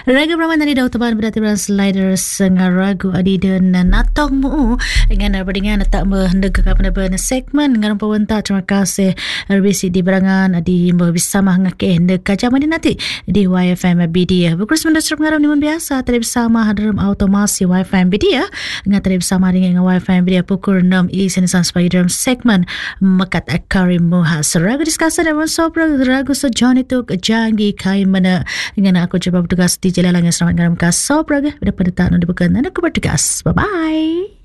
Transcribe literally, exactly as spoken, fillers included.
Raga Brahman tadi dah utapan berarti beran slider sengah ragu adi dan natong mu dengan berdingan tak mendekat pada segmen dengan pemerintah. Terima kasih R B C di Berangan adi bisa mengakeh dekat jam ini nanti di Y F M B D. Berkurus mendesak mengarap nimun biasa tadi bersama dalam automasi Y F M B D dengan tadi bersama dengan Y F M B D pukul enam i senisan sebagai dalam segmen Mekat Karim Muhas. Ragu diskusi dan mensobra ragu sejon itu jangi kain mana dengan aku coba bertugas di jalan yang selamat garam kas sobra pada pada tak nak berkenan aku bertugas. Bye bye.